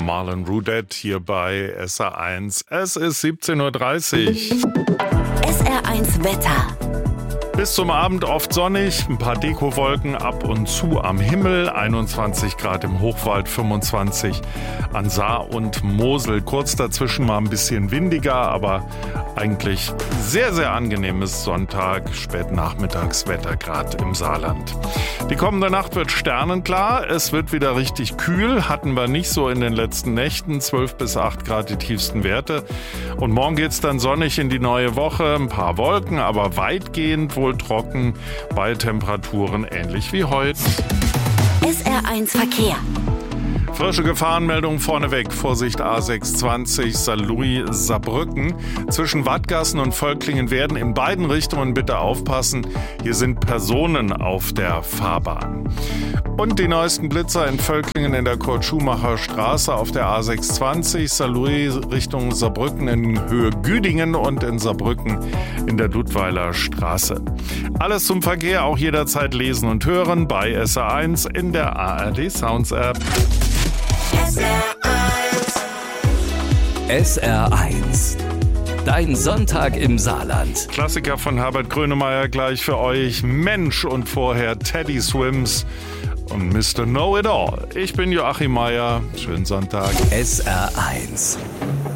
Marlon Rudett hier bei SR1. Es ist 17.30 Uhr. SR1 Wetter. Bis zum Abend oft sonnig, ein paar Dekowolken ab und zu am Himmel, 21 Grad im Hochwald, 25 an Saar und Mosel. Kurz dazwischen mal ein bisschen windiger, aber eigentlich sehr, sehr angenehmes Sonntag, Spätnachmittagswetter gerade im Saarland. Die kommende Nacht wird sternenklar, es wird wieder richtig kühl, hatten wir nicht so in den letzten Nächten, 12 bis 8 Grad die tiefsten Werte. Und morgen geht's dann sonnig in die neue Woche, ein paar Wolken, aber weitgehend wohl trocken, bei Temperaturen ähnlich wie heute. SR1 Verkehr. Frische Gefahrenmeldung vorneweg. Vorsicht A620 Saarlouis-Saarbrücken. Zwischen Wattgassen und Völklingen werden in beiden Richtungen bitte aufpassen. Hier sind Personen auf der Fahrbahn. Und die neuesten Blitzer in Völklingen in der Kurt-Schumacher-Straße auf der A620 Saarlouis Richtung Saarbrücken in Höhe Güdingen und in Saarbrücken in der Ludweiler Straße. Alles zum Verkehr auch jederzeit lesen und hören bei SR1 in der ARD Sounds App. SR1. Dein Sonntag im Saarland. Klassiker von Herbert Grönemeyer gleich für euch. Mensch und vorher Teddy Swims und Mr. Know It All. Ich bin Joachim Meier. Schönen Sonntag. SR1.